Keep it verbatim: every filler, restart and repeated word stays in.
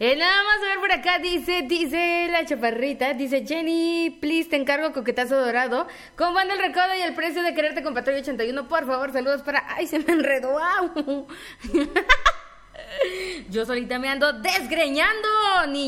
Eh, nada más a ver por acá, dice, dice la chaparrita, dice Jenny, please, te encargo coquetazo dorado. ¿Cómo van el recaudo y el precio de quererte con Patrulla ochenta y uno? Por favor, saludos para... ¡Ay, se me enredó! ¡Au! Yo solita me ando desgreñando, ni